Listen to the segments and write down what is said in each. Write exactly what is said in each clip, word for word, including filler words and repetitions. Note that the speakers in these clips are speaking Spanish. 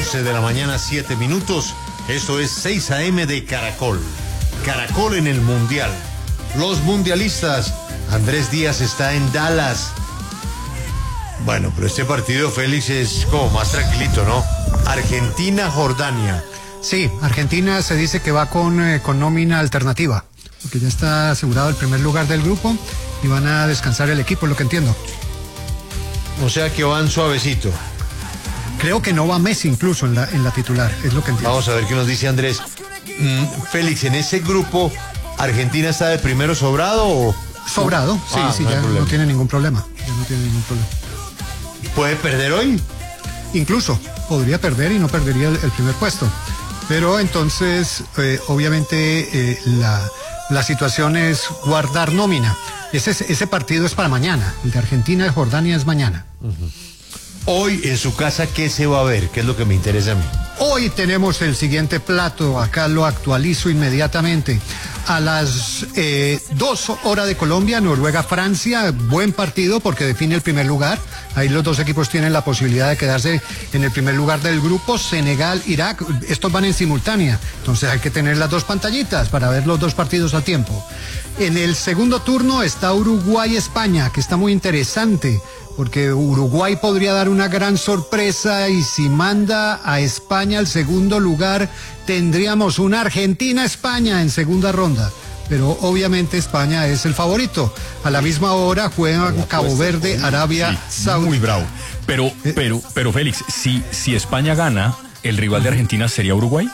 once de la mañana, siete minutos. Esto es seis a eme de Caracol. Caracol en el Mundial. Los mundialistas. Andrés Díaz está en Dallas. Bueno, pero este partido, Félix, es como más tranquilito, ¿no? Argentina-Jordania. Sí, Argentina se dice que va con, eh, con nómina alternativa, porque ya está asegurado el primer lugar del grupo y van a descansar el equipo, es lo que entiendo. O sea que van suavecito. Creo que no va Messi incluso en la, en la titular, es lo que entiendo. Vamos a ver qué nos dice Andrés. Mm, Félix, ¿en ese grupo Argentina está de primero sobrado o...? Sobrado, sí, ah, sí, no ya no tiene ningún problema, ya no tiene ningún problema. ¿Puede perder hoy? Incluso, podría perder y no perdería el, el primer puesto. Pero entonces, eh, obviamente, eh, la, la situación es guardar nómina. Ese, ese partido es para mañana, el de Argentina y Jordania es mañana. Uh-huh. Hoy en su casa, ¿qué se va a ver? ¿Qué es lo que me interesa a mí? Hoy tenemos el siguiente plato, acá lo actualizo inmediatamente. A las eh, dos horas de Colombia, Noruega-Francia, buen partido porque define el primer lugar. Ahí los dos equipos tienen la posibilidad de quedarse en el primer lugar del grupo. Senegal-Irak, estos van en simultánea, entonces hay que tener las dos pantallitas para ver los dos partidos al tiempo. En el segundo turno está Uruguay-España, que está muy interesante, porque Uruguay podría dar una gran sorpresa y si manda a España al segundo lugar, tendríamos una Argentina-España en segunda ronda. Pero obviamente España es el favorito. A la misma hora juegan Cabo Verde, Arabia sí, Saudita. Muy bravo. Pero, pero, pero Félix, si, si España gana, ¿el rival de Argentina sería Uruguay?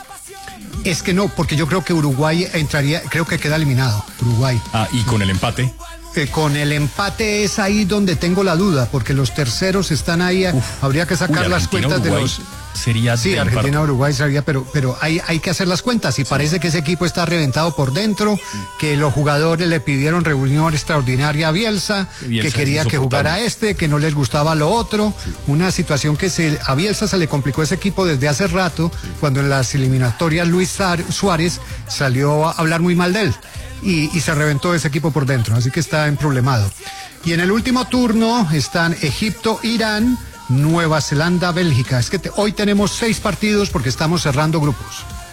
Es que no, porque yo creo que Uruguay entraría, creo que queda eliminado, Uruguay. Ah, ¿y con el empate? Eh, con el empate es ahí donde tengo la duda, porque los terceros están ahí, Uf, habría que sacar uy, las cuentas Uruguay de los... Sería sí, Argentina-Uruguay sería, pero, pero hay, hay que hacer las cuentas y sí. Parece que ese equipo está reventado por dentro, sí. Que los jugadores le pidieron reunión extraordinaria a Bielsa, Bielsa que quería que jugara este, que no les gustaba lo otro, sí. Una situación que se, a Bielsa se le complicó ese equipo desde hace rato, sí. Cuando en las eliminatorias Luis Suárez salió a hablar muy mal de él. Y, y se reventó ese equipo por dentro, así que está emproblemado. Y en el último turno están Egipto, Irán, Nueva Zelanda, Bélgica. Es que te, hoy tenemos seis partidos porque estamos cerrando grupos.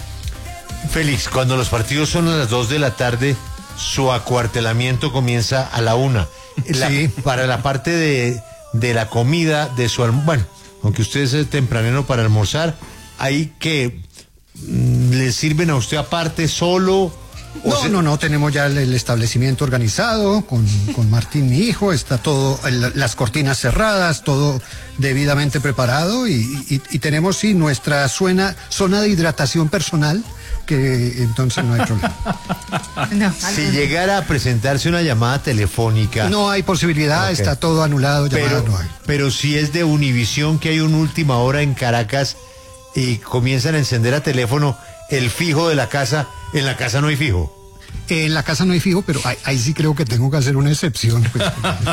Félix, cuando los partidos son a las dos de la tarde, su acuartelamiento comienza a la una. La, sí. Para la parte de, de la comida, de su almuerzo, bueno, aunque usted es tempranero para almorzar, hay que, mmm, ¿le sirven a usted aparte solo? No, sea... no, no, tenemos ya el, el establecimiento organizado con, con Martín, mi hijo, está todo, el, las cortinas cerradas, todo debidamente preparado y, y, y tenemos, sí, nuestra suena, zona de hidratación personal, que entonces no hay problema. No, si llegara a presentarse una llamada telefónica... No hay posibilidad, okay. Está todo anulado, pero, no hay. Pero si es de Univisión, que hay una última hora en Caracas y comienzan a encender a teléfono el fijo de la casa... En la casa no hay fijo. En la casa no hay fijo, pero ahí, ahí sí creo que tengo que hacer una excepción. Pues.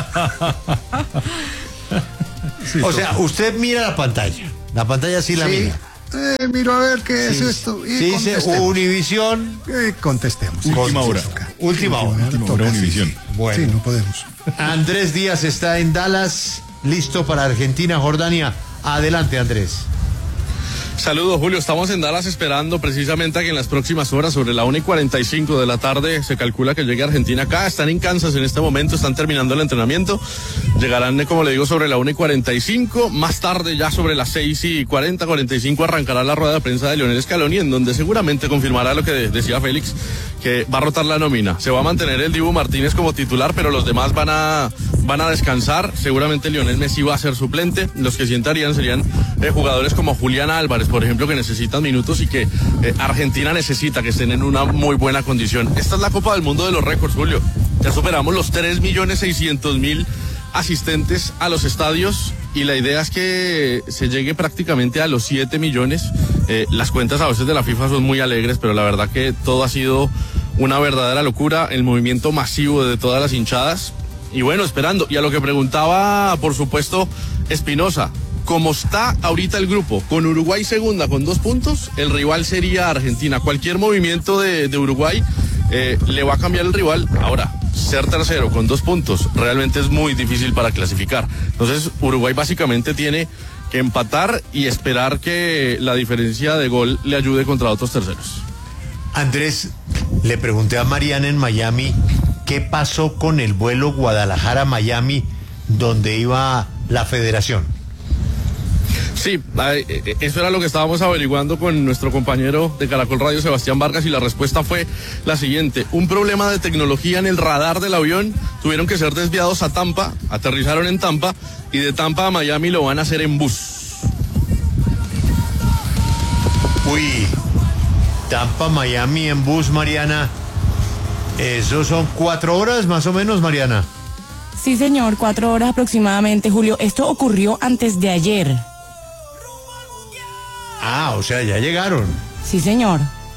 Sí, o sea, usted mira la pantalla. La pantalla sí la sí. mira. Eh, miro a ver qué sí, es esto. Y sí, dice Univisión. Eh, contestemos. Última hora. Última hora. Última hora, Univisión. Sí, bueno. Sí, no podemos. Andrés Díaz está en Dallas, listo para Argentina, Jordania. Adelante, Andrés. Saludos, Julio. Estamos en Dallas esperando precisamente a que en las próximas horas, sobre la una y cuarenta y cinco de la tarde, se calcula que llegue Argentina acá. Están en Kansas en este momento, están terminando el entrenamiento. Llegarán, como le digo, sobre la una y cuarenta y cinco. Más tarde, ya sobre las seis y cuarenta, cuarenta y cinco, arrancará la rueda de prensa de Lionel Scaloni, en donde seguramente confirmará lo que decía Félix, que va a rotar la nómina. Se va a mantener el Dibu Martínez como titular, pero los demás van a, van a descansar. Seguramente Lionel Messi va a ser suplente. Los que sí entrarían serían eh, jugadores como Julián Álvarez, por ejemplo, que necesitan minutos y que eh, Argentina necesita que estén en una muy buena condición. Esta es la Copa del Mundo de los récords, Julio. Ya superamos los tres millones seiscientos mil asistentes a los estadios y la idea es que se llegue prácticamente a los siete millones. Eh, las cuentas a veces de la FIFA son muy alegres, pero la verdad que todo ha sido una verdadera locura, el movimiento masivo de todas las hinchadas. Y bueno, esperando. Y a lo que preguntaba, por supuesto, Espinosa, como está ahorita el grupo, con Uruguay segunda con dos puntos, el rival sería Argentina. Cualquier movimiento de, de Uruguay eh, le va a cambiar el rival. Ahora, ser tercero con dos puntos realmente es muy difícil para clasificar. Entonces, Uruguay básicamente tiene que empatar y esperar que la diferencia de gol le ayude contra otros terceros. Andrés, le pregunté a Mariana en Miami qué pasó con el vuelo Guadalajara-Miami donde iba la federación. Sí, eso era lo que estábamos averiguando con nuestro compañero de Caracol Radio, Sebastián Vargas, y la respuesta fue la siguiente: un problema de tecnología en el radar del avión, tuvieron que ser desviados a Tampa, aterrizaron en Tampa, y de Tampa a Miami lo van a hacer en bus. Uy, Tampa, Miami en bus, Mariana, ¿eso son cuatro horas más o menos, Mariana? Sí, señor, cuatro horas aproximadamente, Julio. Esto ocurrió antes de ayer. Ah, o sea, ya llegaron. Sí, señor.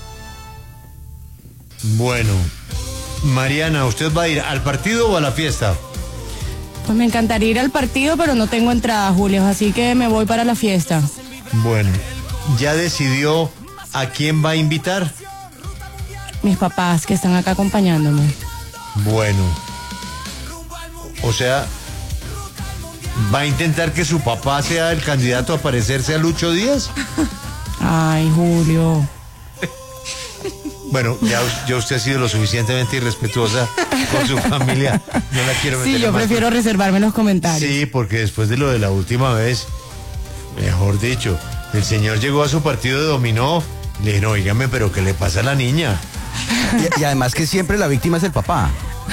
Bueno, Mariana, ¿usted va a ir al partido o a la fiesta? Pues me encantaría ir al partido, pero no tengo entrada, Julio, así que me voy para la fiesta. Bueno, ¿ya decidió a quién va a invitar? Mis papás, que están acá acompañándome. Bueno, o sea, ¿va a intentar que su papá sea el candidato a parecerse a Lucho Díaz? Ay, Julio. Bueno, ya, ya usted ha sido lo suficientemente irrespetuosa con su familia. No la quiero meter Sí, yo más prefiero por... reservarme los comentarios. Sí, porque después de lo de la última vez, mejor dicho, el señor llegó a su partido de dominó, le dijeron, oígame, pero ¿qué le pasa a la niña? Y, y además que siempre la víctima es el papá.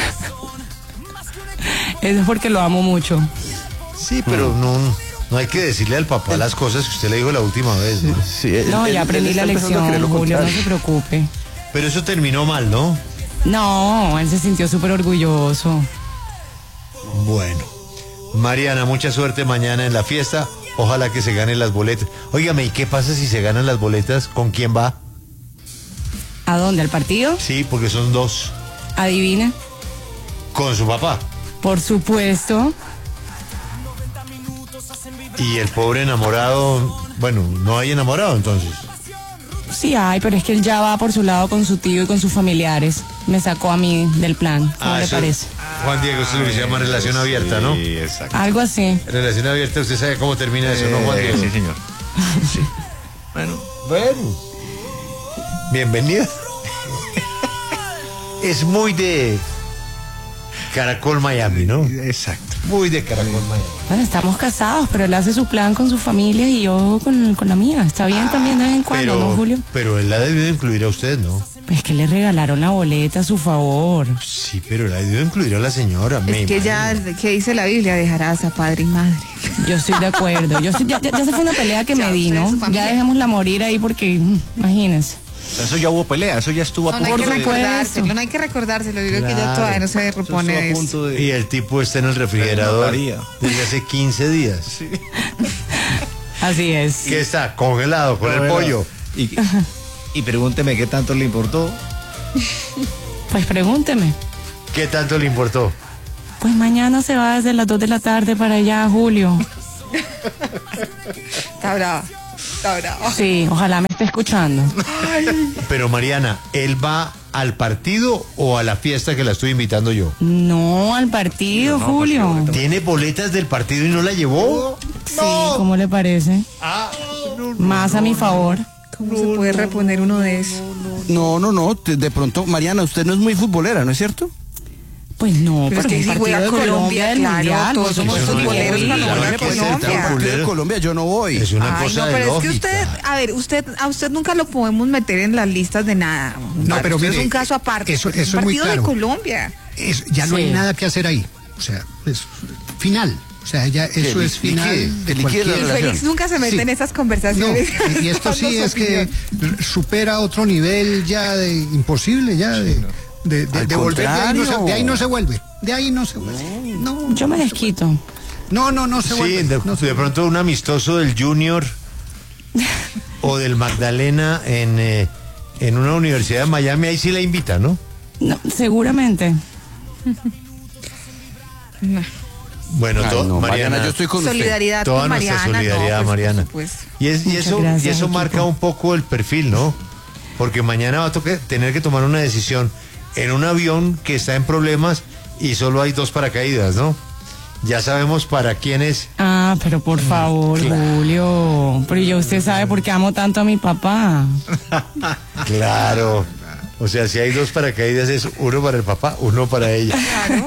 Eso es porque lo amo mucho. Sí, pero mm. no, no hay que decirle al papá las cosas que usted le dijo la última vez, ¿no? Sí, él, No, ya él, aprendí él la lección, Julio, no se preocupe. Pero eso terminó mal, ¿no? No, él se sintió súper orgulloso. Bueno, Mariana, mucha suerte mañana en la fiesta. Ojalá que se ganen las boletas. Óigame, ¿y qué pasa si se ganan las boletas? ¿Con quién va? ¿A dónde? ¿Al partido? Sí, porque son dos. Adivina. Con su papá. Por supuesto. Y el pobre enamorado, bueno, no hay enamorado entonces. Sí hay, pero es que él ya va por su lado con su tío y con sus familiares. Me sacó a mí del plan. ¿Cómo Ah, le eso- parece? Juan Diego, eso es lo que se llama relación abierta, ¿no? Sí, exacto. Algo así. Relación abierta, usted sabe cómo termina eso, ¿no, Juan Eh, Diego? sí, señor. Bueno, bueno. Bienvenida. Es muy de Caracol Miami, ¿no? Exacto. Muy de Caracol Miami. Bueno, estamos casados, pero él hace su plan con su familia y yo con, con la mía. Está bien también de vez en cuando, ¿no, Julio? pero él la debió incluir a usted, ¿no? Es que le regalaron la boleta a su favor. Sí, pero la debió incluir a la señora. me Es que ya, imagino. que dice la Biblia, dejarás a padre y madre. Yo estoy de acuerdo. Yo estoy- ya, ya, ya se fue una pelea que Ya, me di, usted y ¿no? su familia. Ya dejémosla morir ahí porque, mm, imagínense. Eso ya hubo pelea, eso ya estuvo a No, no hay punto que de... recordárselo, no hay que recordárselo. Yo creo que ya Claro. todavía no se eso repone estuvo de a eso. punto de... Y el tipo está en el refrigerador María. desde hace quince días. Así es. ¿Qué está? Congelado con el pollo. Y, y pregúnteme qué tanto le importó. Pues pregúnteme. ¿Qué tanto le importó? Pues mañana se va desde las dos de la tarde para allá, Julio. Está brava, está brava. Sí, ojalá me esté escuchando. Pero Mariana, ¿él va al partido o a la fiesta que la estoy invitando yo? No, al partido, Julio. ¿Tiene boletas del partido y no la llevó? Sí, ¿cómo le parece? Ah, no, no, Más a mi favor. ¿Cómo se puede reponer uno de esos? No, no, no, te- de pronto, Mariana, usted no es muy futbolera, ¿no es cierto? Pues no, Pero es pero que un si partido juega de Colombia, Colombia, del claro, Mundial, todos pues, somos eso no futboleros voy. cuando Claro juega que sí, Colombia. está Partido de futbolero. Colombia, yo no voy. Es una Ay, cosa no, de pero es lógica. que usted, a ver, usted, a usted nunca lo podemos meter en las listas de nada. No, pero Usted mire, es un caso aparte. eso- pues, es eso un es muy partido claro. de Colombia. Es- ya no Sí. hay nada que hacer ahí. O sea, es final. O sea, ya eso li- es final. liquide, de que liquide la cualquier- El relación. Félix nunca se mete Sí. en esas No, conversaciones. y esto sí dando es su que opinión. supera otro nivel ya de imposible, ya de, de, de- Al de volver. De ahí, no se, contrario. de ahí no se vuelve. De ahí no se vuelve. No, Yo me desquito. no, no, no se Sí, vuelve. de, no se de pronto un amistoso del Junior o del Magdalena en, eh, en una universidad de Miami, ahí sí la invita, ¿no? No, seguramente. Bueno, Ay, to- no, Mariana, Mariana, yo estoy con usted. Solidaridad toda con nuestra Mariana. solidaridad, no, pues, Mariana. por supuesto. Y, es, y Muchas eso, y gracias, eso equipo. marca un poco el perfil, ¿no? Porque mañana va a toque- tener que tomar una decisión en un avión que está en problemas y solo hay dos paracaídas, ¿no? Ya sabemos para quién es. Ah, pero por favor, Claro. Julio. Pero ya usted sabe por qué amo tanto a mi papá. Claro. O sea, si hay dos paracaídas es uno para el papá, uno para ella. Claro.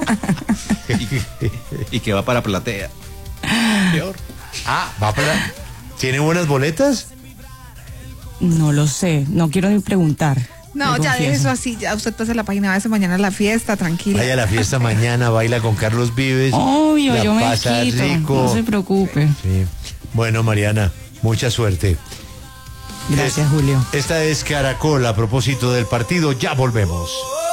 Y que va para platea. Peor. Ah, va para... ¿Tiene buenas boletas? No lo sé, no quiero ni preguntar. No, le ya de confieso. eso así, ya usted pasa la página, va a mañana a la fiesta, tranquila. Vaya a la fiesta mañana, baila con Carlos Vives. Obvio, la yo me pasa quito, rico. no se preocupe. Sí. Bueno, Mariana, mucha suerte. Gracias, Es- Julio. Esta es Caracol a propósito del partido. Ya volvemos.